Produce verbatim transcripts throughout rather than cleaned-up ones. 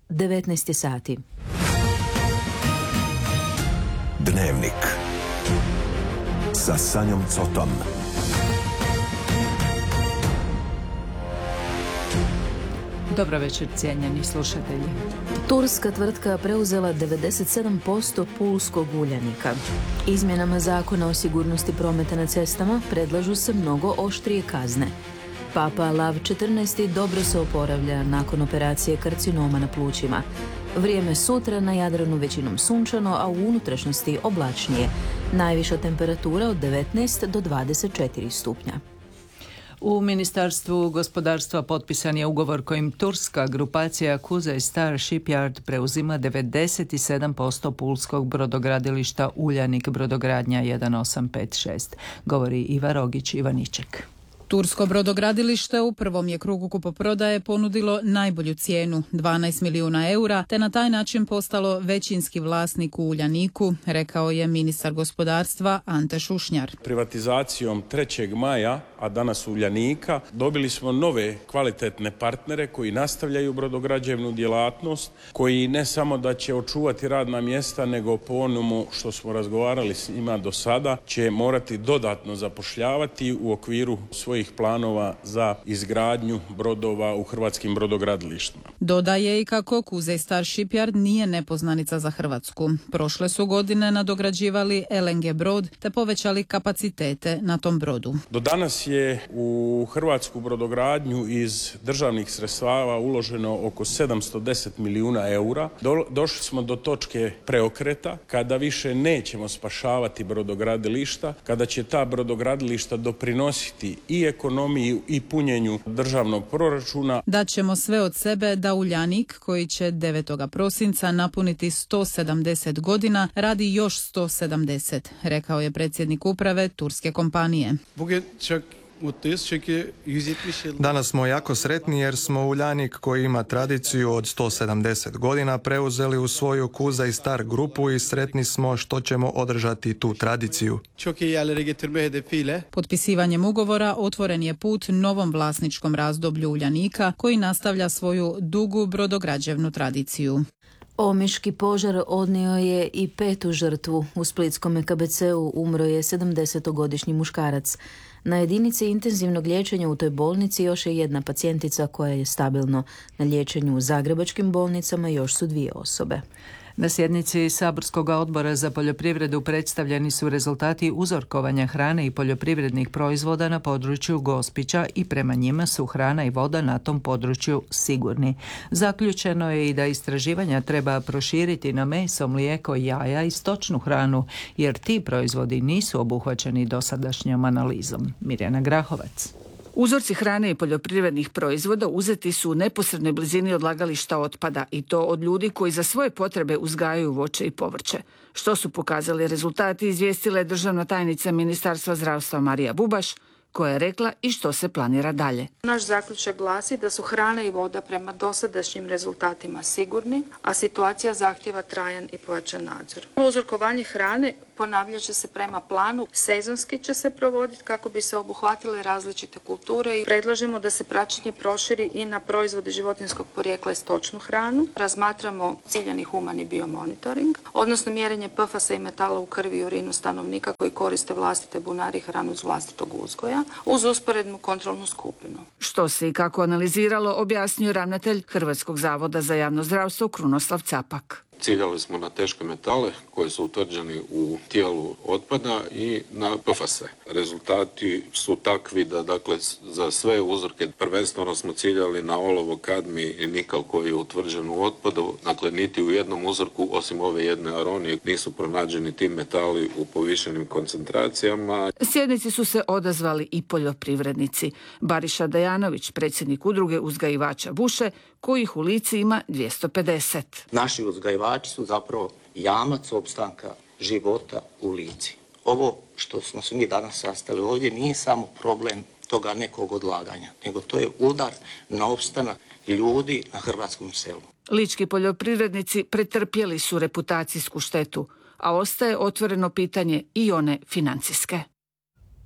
devetnaest sati. Dnevnik sa Sanjom Cotom. Dobro večer, cijenjeni slušatelji. Turska tvrtka preuzela devedeset sedam posto pulskog Uljanika. Izmjenama zakona o sigurnosti prometa na cestama predlažu se mnogo oštrije kazne. Papa Lav četrnaesti dobro se oporavlja nakon operacije karcinoma na plućima. Vrijeme sutra na Jadranu većinom sunčano, a u unutrašnjosti oblačnije. Najviša temperatura od devetnaest do dvadeset četiri stupnja. U Ministarstvu gospodarstva potpisan je ugovor kojim turska grupacija Kuzey Star Shipyard preuzima devedeset sedam posto pulskog brodogradilišta Uljanik brodogradnja jedan osam pet šest, govori Iva Rogić-Ivaniček. Tursko brodogradilište u prvom je krugu kupoprodaje ponudilo najbolju cijenu, dvanaest milijuna eura, te na taj način postalo većinski vlasnik u Uljaniku, rekao je ministar gospodarstva Ante Šušnjar. Privatizacijom trećeg maja, a danas Uljanika, dobili smo nove kvalitetne partnere koji nastavljaju brodograđevnu djelatnost, koji ne samo da će očuvati radna mjesta, nego po onomu što smo razgovarali s njima do sada, će morati dodatno zapošljavati u okviru svojih planova za izgradnju brodova u hrvatskim brodogradilištima. Dodaje i kako Kuzey Star Shipyard nije nepoznanica za Hrvatsku. Prošle su godine nadograđivali el en ge brod te povećali kapacitete na tom brodu. Do danas je u hrvatsku brodogradnju iz državnih sredstava uloženo oko sedamsto deset milijuna eura. Do, došli smo do točke preokreta kada više nećemo spašavati brodogradilišta, kada će ta brodogradilišta doprinositi i ekonomiji i punjenju državnog proračuna. Daćemo sve od sebe da Uljanik, koji će devetog prosinca napuniti sto sedamdeset godina, radi još sto sedamdeset, rekao je predsjednik uprave turske kompanije. Danas smo jako sretni jer smo Uljanik, koji ima tradiciju od sto sedamdeset godina, preuzeli u svoju Kuzey Star grupu i sretni smo što ćemo održati tu tradiciju. Potpisivanjem ugovora otvoren je put novom vlasničkom razdoblju Uljanika, koji nastavlja svoju dugu brodograđevnu tradiciju. Omiški požar odnio je i petu žrtvu. U splitskom ka be ce u umro je sedamdesetogodišnji muškarac. Na jedinici intenzivnog liječenja u toj bolnici još je jedna pacijentica koja je stabilno. Na liječenju u zagrebačkim bolnicama još su dvije osobe. Na sjednici Saborskog odbora za poljoprivredu predstavljeni su rezultati uzorkovanja hrane i poljoprivrednih proizvoda na području Gospića i prema njima su hrana i voda na tom području sigurni. Zaključeno je i da istraživanja treba proširiti na meso, mlijeko, jaja i stočnu hranu, jer ti proizvodi nisu obuhvaćeni dosadašnjom analizom. Mirjana Grahovac. Uzorci hrane i poljoprivrednih proizvoda uzeti su u neposrednoj blizini odlagališta otpada i to od ljudi koji za svoje potrebe uzgajaju voće i povrće. Što su pokazali rezultati, izvijestila je državna tajnica Ministarstva zdravstva Marija Bubaš, koja je rekla i što se planira dalje. Naš zaključak glasi da su hrana i voda prema dosadašnjim rezultatima sigurni, a situacija zahtjeva trajan i pojačan nadzor. Uzorkovanje hrane ponavljat će se prema planu, sezonski će se provoditi kako bi se obuhvatile različite kulture i predlažemo da se praćenje proširi i na proizvode životinjskog porijekla i stočnu hranu. Razmatramo ciljani humani biomonitoring, odnosno mjerenje pe ef a sa i metala u krvi i urinu stanovnika koji koriste vlastite bunari i hranu iz vlastitog uzgoja, uz usporednu kontrolnu skupinu. Što se i kako analiziralo, objasnio ravnatelj Hrvatskog zavoda za javno zdravstvo Krunoslav Capak. Ciljali smo na teške metale koji su utvrđeni u tijelu otpada i na pe ef a se. Rezultati su takvi da, dakle, za sve uzorke prvenstveno smo ciljali na olovo, kadmi i nikal koji je utvrđen u otpadu. Dakle, niti u jednom uzorku, osim ove jedne aronije, nisu pronađeni ti metali u povišenim koncentracijama. Sjednici su se odazvali i poljoprivrednici. Bariša Dajanović, predsjednik udruge uzgajivača buše, kojih u Lici ima dvjesto pedeset. Naši uzgajivači su zapravo jamac opstanka života u Lici. Ovo što smo se mi danas sastali ovdje nije samo problem toga nekog odlaganja, nego to je udar na opstanak ljudi na hrvatskom selu. Lički poljoprivrednici pretrpjeli su reputacijsku štetu, a ostaje otvoreno pitanje i one financijske.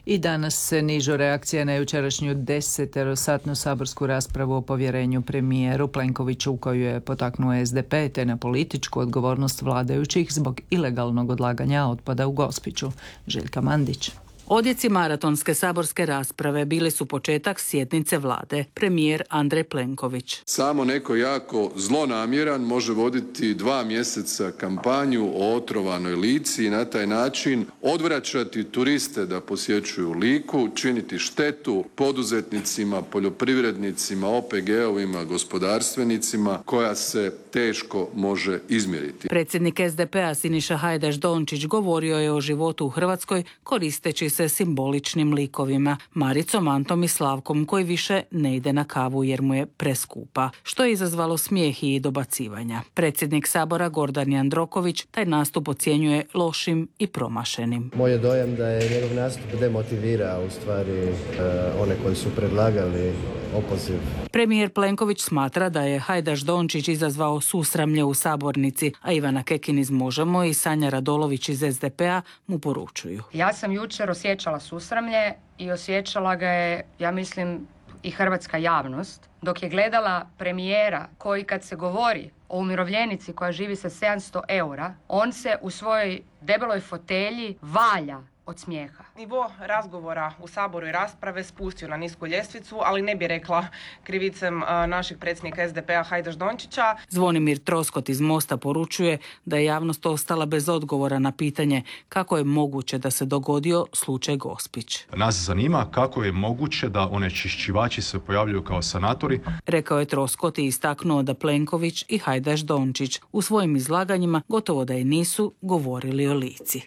I danas se nižu reakcija na jučerašnju deseterosatnu saborsku raspravu o povjerenju premijeru Plenkoviću u koju je potaknuo es de pe te na političku odgovornost vladajućih zbog ilegalnog odlaganja otpada u Gospiću. Željka Mandić. Odjeci maratonske saborske rasprave bili su početak sjednice vlade. Premijer Andrej Plenković. Samo neko jako zlonamjeran može voditi dva mjeseca kampanju o otrovanoj Lici i na taj način odvraćati turiste da posjećuju Liku, činiti štetu poduzetnicima, poljoprivrednicima, o pe ge ovima, gospodarstvenicima koja se teško može izmjeriti. Predsjednik es de pe-a Siniša Hajdaš Dončić govorio je o životu u Hrvatskoj koristeći se simboličnim likovima, Maricom, Antom i Slavkom, koji više ne ide na kavu jer mu je preskupa, što je izazvalo smijeh i dobacivanja. Predsjednik Sabora Gordan Jandroković taj nastup ocjenjuje lošim i promašenim. Moj je dojam da je njegov nastup demotivira u stvari e, one koji su predlagali opoziv. Premijer Plenković smatra da je Hajdaš Dončić izazvao susramlje u sabornici, a Ivana Kekin iz Možemo i Sanja Radolović iz es de pe-a mu poručuju. Ja sam jučer osjećala susramlje i osjećala ga je, ja mislim, i hrvatska javnost, dok je gledala premijera koji kad se govori o umirovljenici koja živi sa sedamsto eura, on se u svojoj debeloj fotelji valja od smijeha. Nivo razgovora u Saboru i rasprave spustio na nisku ljestvicu, ali ne bi rekla krivicem našeg predsjednika es de pe-a Hajdaš Dončića. Zvonimir Troskot iz Mosta poručuje da je javnost ostala bez odgovora na pitanje kako je moguće da se dogodio slučaj Gospić. Nas zanima kako je moguće da onečišćivači se pojavljuju kao sanatori. Rekao je Troskot i istaknuo da Plenković i Hajdaš Dončić u svojim izlaganjima gotovo da i nisu govorili o Lici.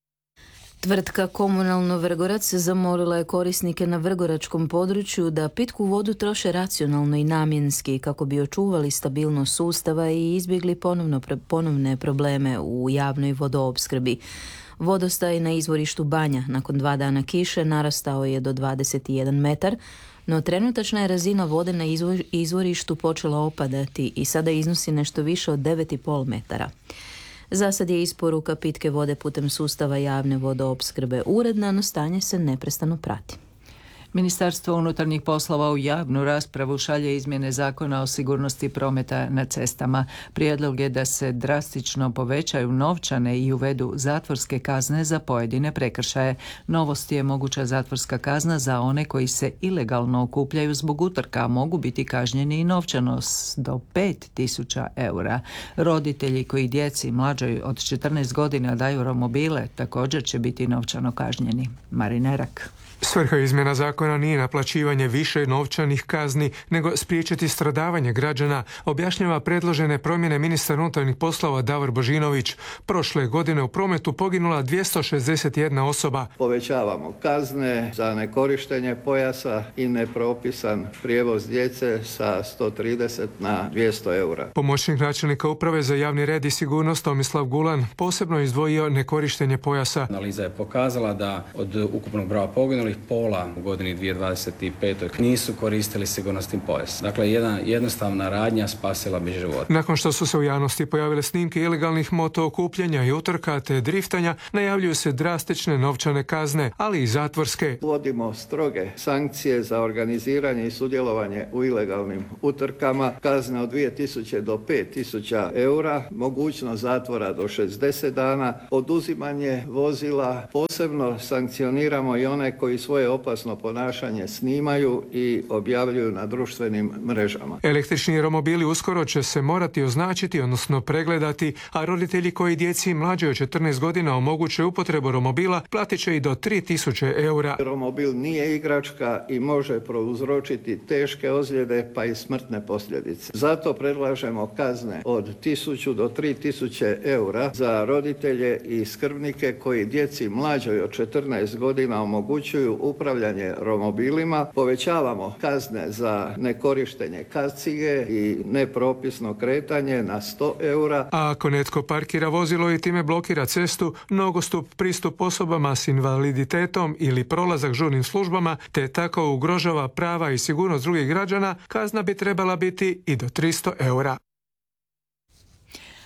Tvrtka Komunalno Vrgorac zamolila je korisnike na vrgoračkom području da pitku vodu troše racionalno i namjenski kako bi očuvali stabilnost sustava i izbjegli ponovno, ponovne probleme u javnoj vodoopskrbi. Vodostaj na izvorištu Banja nakon dva dana kiše narastao je do dvadeset jedan metar, no trenutačna je razina vode na izvorištu počela opadati i sada iznosi nešto više od devet i pol metara. Zasad je isporuka pitke vode putem sustava javne vodoopskrbe uredna, no stanje se neprestano prati. Ministarstvo unutarnjih poslova u javnu raspravu šalje izmjene zakona o sigurnosti prometa na cestama. Prijedlog je da se drastično povećaju novčane i uvedu zatvorske kazne za pojedine prekršaje. Novost je moguća zatvorska kazna za one koji se ilegalno okupljaju zbog utrka, a mogu biti kažnjeni i novčano do pet tisuća eura. Roditelji koji djeci mlađoj od četrnaest godina daju romobile također će biti novčano kažnjeni. Marina Rak. Svrha izmjena zakona nije naplaćivanje više novčanih kazni, nego spriječiti stradavanje građana, objašnjava predložene promjene ministar unutarnjih poslova Davor Božinović. Prošle godine u prometu poginula dvjesto šezdeset jedna osoba. Povećavamo kazne za nekorištenje pojasa i nepropisan prijevoz djece sa sto trideset na dvjesto eura. Pomoćnik načelnika uprave za javni red i sigurnost Tomislav Gulan posebno izdvojio nekorištenje pojasa. Analiza je pokazala da od ukupnog broja poginulih pola u godini dvije tisuće dvadeset pete. nisu koristili sigurnosni pojas. Dakle, jedna jednostavna radnja spasila bi život. Nakon što su se u javnosti pojavile snimke ilegalnih moto okupljanja i utrka te driftanja, najavljuju se drastične novčane kazne, ali i zatvorske. Uvodimo stroge sankcije za organiziranje i sudjelovanje u ilegalnim utrkama, kazne od dvije tisuće do pet tisuća eura, mogućnost zatvora do šezdeset dana, oduzimanje vozila, posebno sankcioniramo i one koji svoje opasno ponašanje snimaju i objavljuju na društvenim mrežama. Električni romobili uskoro će se morati označiti, odnosno pregledati, a roditelji koji djeci mlađe od četrnaest godina omoguće upotrebu romobila platit će i do tri tisuće eura. Romobil nije igračka i može prouzročiti teške ozljede pa i smrtne posljedice. Zato predlažemo kazne od tisuću do tri tisuće eura za roditelje i skrbnike koji djeci mlađoj od četrnaest godina omogućuju upravljanje romobilima. Povećavamo kazne za nekorištenje kacige i nepropisno kretanje na sto eura. A ako netko parkira vozilo i time blokira cestu, nogostup, pristup osobama s invaliditetom ili prolazak žurnim službama, te tako ugrožava prava i sigurnost drugih građana, kazna bi trebala biti i do tristo eura.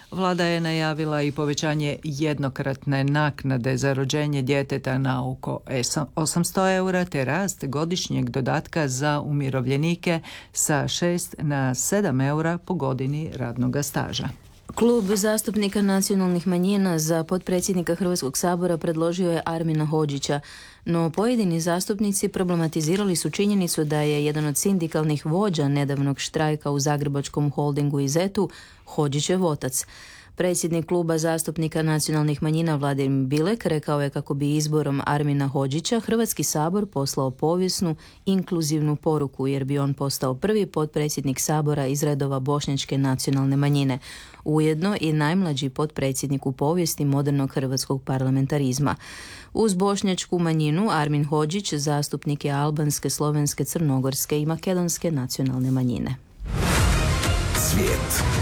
Vlada je najavila i povećanje jednokratne naknade za rođenje djeteta na oko osamsto eura te rast godišnjeg dodatka za umirovljenike sa šest na sedam eura po godini radnog staža. Klub zastupnika nacionalnih manjina za potpredsjednika Hrvatskog sabora predložio je Armina Hodžića, no pojedini zastupnici problematizirali su činjenicu da je jedan od sindikalnih vođa nedavnog štrajka u zagrebačkom holdingu Izetu Hodžićev otac. Predsjednik kluba zastupnika nacionalnih manjina Vladimir Bilek rekao je kako bi izborom Armina Hodžića Hrvatski sabor poslao povijesnu, inkluzivnu poruku jer bi on postao prvi potpredsjednik sabora iz redova bošnjačke nacionalne manjine, ujedno i najmlađi potpredsjednik u povijesti modernog hrvatskog parlamentarizma. Uz bošnjačku manjinu Armin Hodžić zastupnik je albanske, slovenske, crnogorske i makedonske nacionalne manjine. Svijet.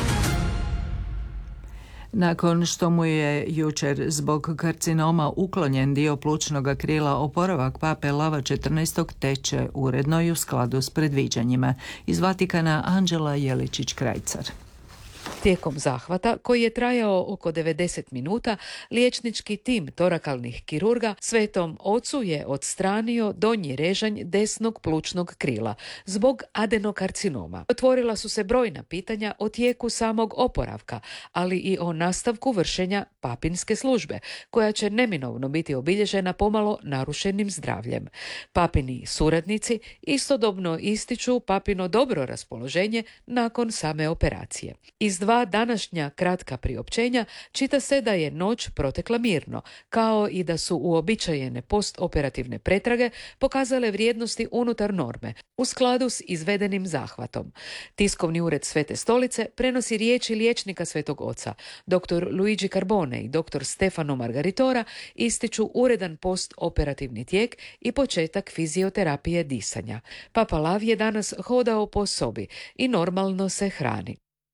Nakon što mu je jučer zbog karcinoma uklonjen dio plućnog krila, oporavak pape Lava četrnaestog teče uredno i u skladu s predviđanjima. Iz Vatikana Anđela Jeličić-Krajcar. Tijekom zahvata, koji je trajao oko devedeset minuta, liječnički tim torakalnih kirurga Svetom Ocu je odstranio donji režanj desnog plućnog krila zbog adenokarcinoma. Otvorila su se brojna pitanja o tijeku samog oporavka, ali i o nastavku vršenja papinske službe, koja će neminovno biti obilježena pomalo narušenim zdravljem. Papini suradnici istodobno ističu papino dobro raspoloženje nakon same operacije. Iz dva današnja kratka priopćenja čita se da je noć protekla mirno, kao i da su uobičajene postoperativne pretrage pokazale vrijednosti unutar norme, u skladu s izvedenim zahvatom. Tiskovni ured Svete stolice prenosi riječi liječnika Svetog Oca. Doktor Luigi Carbone i doktor Stefano Margaritora ističu uredan postoperativni tijek i početak fizioterapije disanja. Papa Lav je danas hodao po sobi i normalno se hrani.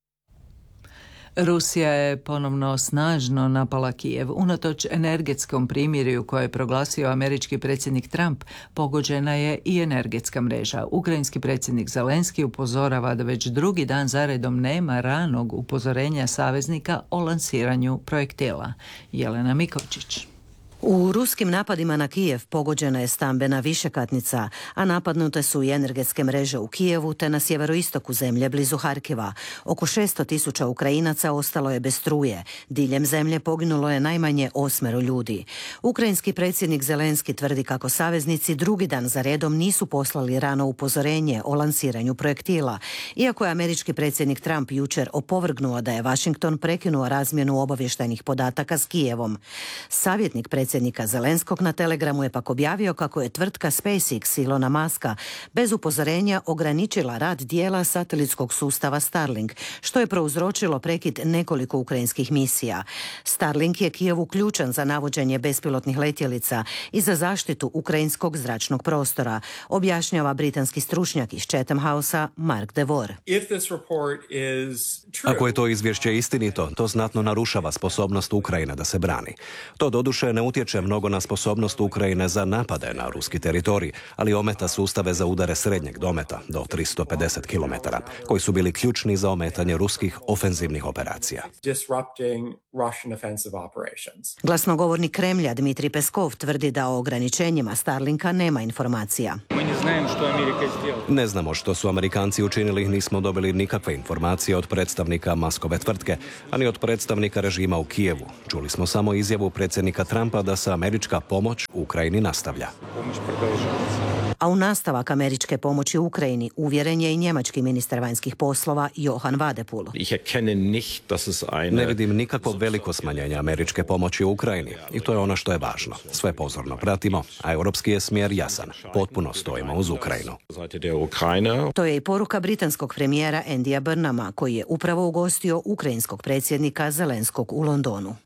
Rusija je ponovno snažno napala Kijev. Unatoč energetskom primirju koje je proglasio američki predsjednik Trump, pogođena je i energetska mreža. Ukrajinski predsjednik Zelenski upozorava da već drugi dan zaredom nema ranog upozorenja saveznika o lansiranju projektila. Jelena Mikovčić. U ruskim napadima na Kijev pogođena je stambena višekatnica, a napadnute su i energetske mreže u Kijevu te na sjeveroistoku zemlje blizu Harkiva. Oko šesto tisuća Ukrajinaca ostalo je bez struje. Diljem zemlje poginulo je najmanje osmero ljudi. Ukrajinski predsjednik Zelenski tvrdi kako saveznici drugi dan za redom nisu poslali rano upozorenje o lansiranju projektila, iako je američki predsjednik Trump jučer opovrgnuo da je Washington prekinuo razmjenu obavještajnih podataka s Kijevom. Savjetnik predsjednika Zelenskog na Telegramu je pak objavio kako je tvrtka SpaceX Ilona Muska bez upozorenja ograničila rad dijela satelitskog sustava Starlink, što je prouzročilo prekid nekoliko ukrajinskih misija. Starlink je Kijevu ključan za navođenje bespilotnih letjelica i za zaštitu ukrajinskog zračnog prostora, objašnjava britanski stručnjak iz Chatham Housea Mark DeVore. Ako je to izvješće istinito, to znatno narušava sposobnost Ukrajine da se brani. To doduše ne utječe mnogo na sposobnost Ukrajine za napade na ruski teritorij, ali ometa sustave za udare srednjeg dometa do tristo pedeset kilometara, koji su bili ključni za ometanje ruskih ofenzivnih operacija. Glasnogovornik Kremlja Dmitrij Peskov tvrdi da o ograničenjima Starlinka nema informacija. Ne znamo što su Amerikanci učinili, nismo dobili nikakve informacije od predstavnika Muskove tvrtke, ani od predstavnika režima u Kijevu. Čuli smo samo izjavu predsjednika Trumpa da se američka pomoć Ukrajini nastavlja. A u nastavak američke pomoći Ukrajini uvjeren je i njemački ministar vanjskih poslova Johann Wadephul. Ne vidim nikakvo veliko smanjenje američke pomoći u Ukrajini i to je ono što je važno. Sve pozorno pratimo, a europski je smjer jasan. Potpuno stojimo uz Ukrajinu. To je i poruka britanskog premijera Andyja Burnhama, koji je upravo ugostio ukrajinskog predsjednika Zelenskog u Londonu.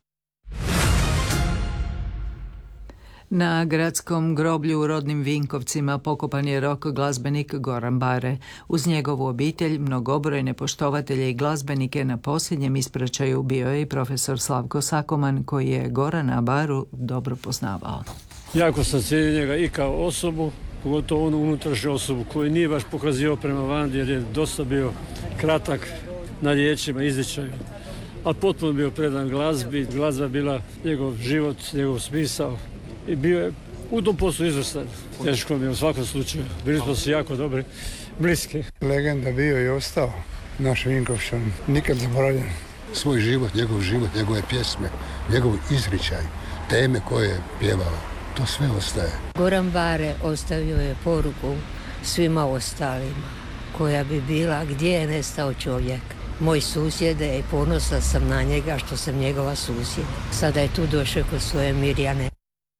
Na gradskom groblju u rodnim Vinkovcima pokopan je rock glazbenik Goran Bare. Uz njegovu obitelj, mnogobrojne poštovatelje i glazbenike na posljednjem ispraćaju bio je i profesor Slavko Sakoman, koji je Gorana Baru dobro poznavao. Jako sam cijenio njega i kao osobu, pogotovo onu unutrašnju osobu koju nije baš pokazio prema van, jer je dosta bio kratak na riječima, izričaju. ali potpuno bio predan glazbi. Glazba je bila njegov život, njegov smisao i bio je u tom poslu izvrstan. Teško mi je u svakom slučaju. Bili smo se jako dobri, bliski. Legenda bio i ostao naš Vinkovšan, nikad zaboravljen. Svoj život, njegov život, njegove pjesme, njegov izričaj, teme koje je pjevao, to sve ostaje. Goran Bare ostavio je poruku svima ostalima, koja bi bila gdje je nestao čovjek. Moj susjed je i ponosna sam na njega što sam njegova susjed. Sada je tu došao kod svoje Mirjane.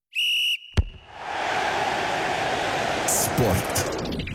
Sport.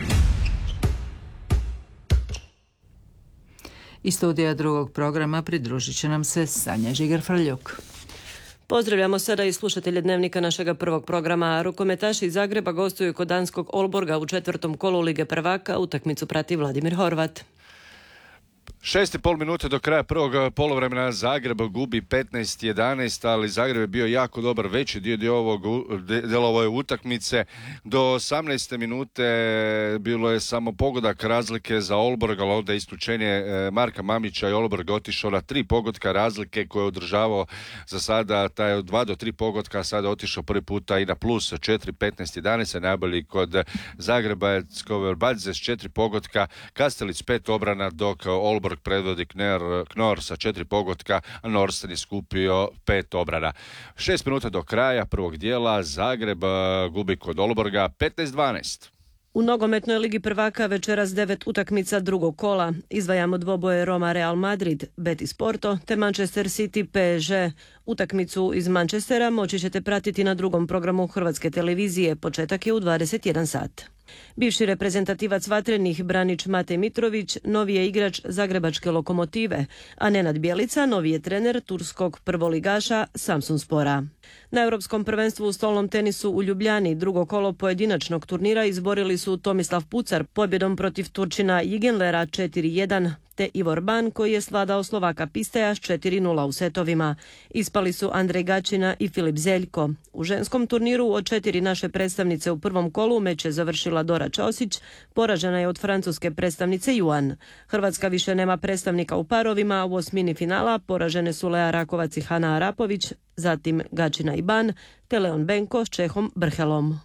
Iz studija drugog programa pridružit će nam se Sanja Žigar-Frljuk. Pozdravljamo sada i slušatelje Dnevnika našega prvog programa. Rukometaši iz Zagreba gostuju kod danskog Olborga u četvrtom kolu Lige prvaka. Utakmicu prati Vladimir Horvat. Šest i pol minute do kraja prvog poluvremena Zagreb gubi petnaest jedanaest, ali Zagreb je bio jako dobar veći dio, dio ovog, dijela ove utakmice. Do osamnaeste minute bilo je samo pogodak razlike za Olborg, ali onda isključenje Marka Mamića i Olborg otišao na tri pogotka razlike koje je održavao za sada taj od dva do tri pogotka, a sada otišao prvi puta i na plus četiri, petnaest jedanaest, najbolji kod Zagreba je Skoverbadze s četiri pogotka, Kastelić pet obrana, dok Olborg predvodi Knor, Knor sa četiri pogotka, a Norsten je skupio pet obrana. Šest minuta do kraja prvog dijela, Zagreb gubi kod Olborga petnaest dvanaest. U nogometnoj Ligi prvaka večeras devet utakmica drugog kola. Izdvajamo dvoboje Roma Real Madrid, Betis Porto te Manchester City P S G. Utakmicu iz Manchestera moći ćete pratiti na drugom programu Hrvatske televizije. Početak je u dvadeset jedan sat. Bivši reprezentativac vatrenih Branić Matej Mitrović novi je igrač Zagrebačke Lokomotive, a Nenad Bjelica novi je trener turskog prvoligaša Samsunspora. Na Europskom prvenstvu u stolnom tenisu u Ljubljani drugo kolo pojedinačnog turnira izborili su Tomislav Pucar pobjedom protiv Turčina Jigenlera četiri jedan, te Ivor Ban koji je svladao Slovaka Pisteja s četiri nula u setovima. Ispali su Andrej Gačina i Filip Zeljko. U ženskom turniru od četiri naše predstavnice u prvom kolu meč je završila Dora Ćosić, poražena je od francuske predstavnice Juan. Hrvatska više nema predstavnika u parovima, u osmini finala poražene su Lea Rakovac i Hana Arapović, zatim Gačina i Ban, te Leon Benko s Čehom Brhelom.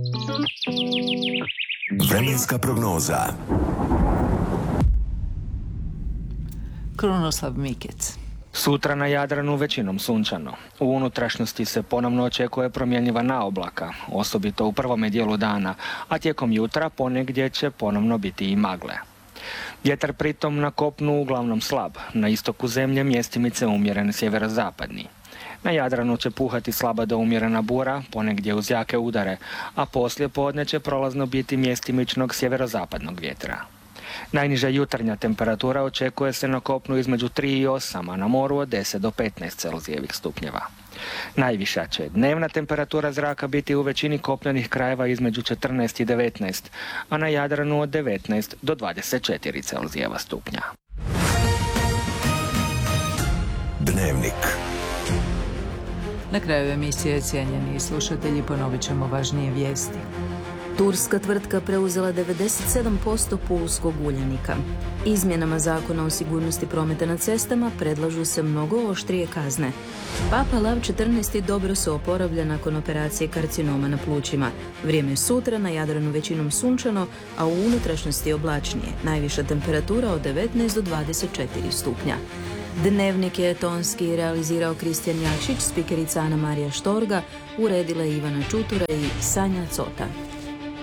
Vremenska prognoza. Krunoslav Mikec. Sutra na Jadranu većinom sunčano. U unutrašnjosti se ponovno očekuje promjenjiva naoblaka, osobito u prvome dijelu dana, a tijekom jutra ponegdje će ponovno biti i magle. Vjetar pritom na kopnu uglavnom slab, na istoku zemlje mjestimice umjeren sjeverozapadni. Na Jadranu će puhati slaba do umjerena bura, ponegdje uz jake udare, a poslije podne će prolazno biti mjestimičnog sjeverozapadnog vjetra. Najniža jutarnja temperatura očekuje se na kopnu između tri i osam, a na moru od deset do petnaest celzijevih stupnjeva. Najviša će dnevna temperatura zraka biti u većini kopnenih krajeva između četrnaest i devetnaest, a na Jadranu od devetnaest do dvadeset četiri celzijeva stupnja. Dnevnik. Na kraju emisije, cijenjeni slušatelji, ponovit ćemo važnije vijesti. Turska tvrtka preuzela devedeset sedam posto pulskog uljanika. Izmjenama zakona o sigurnosti prometa na cestama predlažu se mnogo oštrije kazne. Papa Lav četrnaesti dobro se oporavlja nakon operacije karcinoma na plućima. Vrijeme je sutra na Jadranu većinom sunčano, a u unutrašnjosti oblačnije. Najviša temperatura od devetnaest do dvadeset četiri stupnja. Dnevnik je tonski realizirao Kristijan Jakšić, spikerica Ana Marija Štorga, uredila Ivana Čutura i Sanja Cota.